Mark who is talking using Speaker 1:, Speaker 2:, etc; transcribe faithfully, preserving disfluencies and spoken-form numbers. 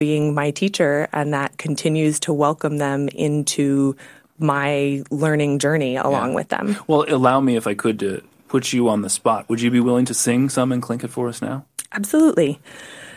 Speaker 1: being my teacher, and that continues to welcome them into my learning journey along
Speaker 2: Yeah.
Speaker 1: with them.
Speaker 2: Well, allow me, if I could, to put you on the spot. Would you be willing to sing some in Tlingit for us now?
Speaker 1: Absolutely.